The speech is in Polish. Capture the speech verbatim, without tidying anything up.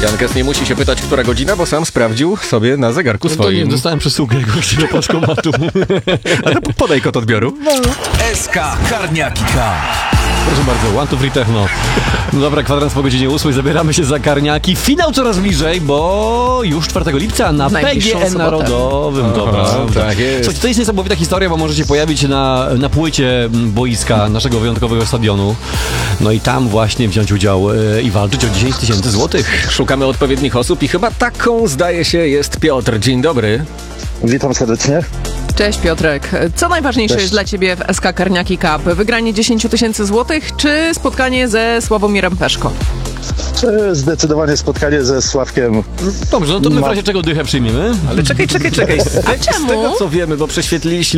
Jankes nie musi się pytać, która godzina, bo sam sprawdził sobie na zegarku No swoim. nie, dostałem przysługę gości do paczkomatu. A to podaj kod odbioru. S K Karniaki K. Proszę bardzo, one to free techno. No dobra, kwadrans po godzinie ósmej, zabieramy się za Karniaki. Finał coraz bliżej, bo już czwartego lipca na P Najbliższą G E sobotę. Narodowym. Dobra, Aha, tak jest. Słuchajcie, to jest niesamowita historia, bo możecie pojawić się na, na płycie boiska naszego wyjątkowego stadionu. No i tam właśnie wziąć udział e, i walczyć o dziesięć tysięcy złotych. Szukamy odpowiednich osób i chyba taką, zdaje się, jest Piotr. Dzień dobry. Witam serdecznie. Cześć Piotrek. Co najważniejsze Cześć. jest dla Ciebie w S K Karniaki Cup? Wygranie dziesięć tysięcy złotych czy spotkanie ze Sławomirem Peszko? E, Zdecydowanie spotkanie ze Sławkiem. Dobrze, no to my w Ma- razie czego dychę przyjmiemy. Ale czekaj, czekaj, czekaj. Z, te, z czemu? tego, co wiemy, bo prześwietliliśmy